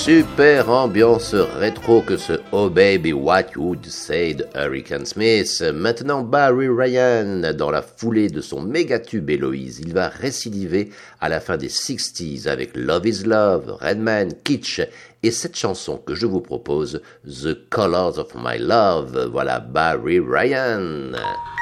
super ambiance rétro que ce Oh Baby What Would Say de Hurricane Smith. Maintenant Barry Ryan, dans la foulée de son méga tube Héloïse, il va récidiver à la fin des 60s avec Love is Love, Redman, Kitsch et cette chanson que je vous propose, The Colors of My Love. Voilà Barry Ryan.